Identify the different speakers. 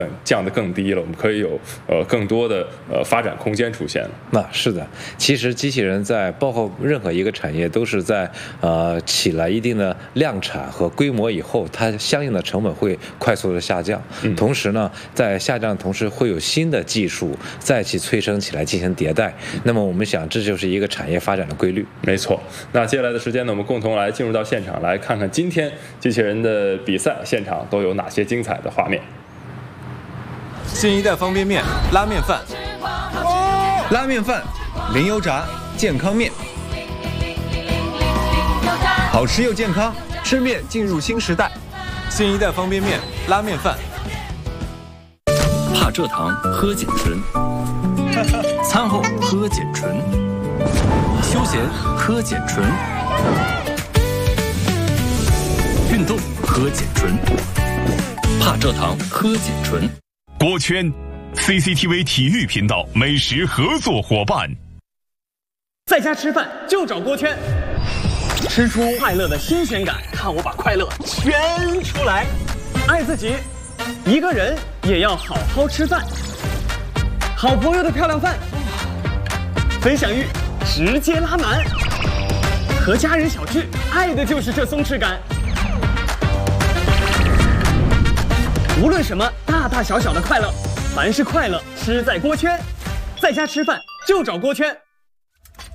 Speaker 1: 降得更低了，我们可以有更多的发展空间出现了。
Speaker 2: 那是的，其实机器人在包括任何一个产业都是在起来一定的量产和规模以后，它相应的成本会快速的下降。同时呢，在下降的同时会有新的技术再去催生起来进行迭代。那么我们想，这就是一个产业发展的规律。
Speaker 1: 没错。那接下来的时间呢，我们共同来进入到现场，来看看今天机器人的比赛现场都有哪些精彩的画面。
Speaker 3: 新一代方便面拉面饭，拉面饭零油炸健康面，好吃又健康，吃面进入新时代。新一代方便面拉面饭，
Speaker 4: 怕蔗糖喝碱醇，餐后喝碱醇，休闲喝碱醇，运动喝碱醇，怕蔗糖喝碱醇。
Speaker 5: 锅圈 ，CCTV 体育频道美食合作伙伴。
Speaker 6: 在家吃饭就找锅圈，吃出快乐的新鲜感，看我把快乐圈出来。爱自己，一个人也要好好吃饭。好朋友的漂亮饭，分享欲直接拉满。和家人小聚，爱的就是这松弛感。无论什么大大小小的快乐，凡是快乐吃在锅圈，在家吃饭就找锅圈。